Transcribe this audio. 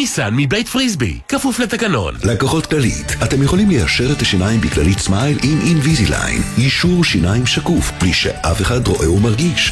ניסן מבית פריסבי, כפוף לתקנון. לקוחות כללית, אתם יכולים ליישר את השיניים בכללית סמייל עם אינוויזיליין. יישור שיניים שקוף, בלי שאף אחד רואה ומרגיש.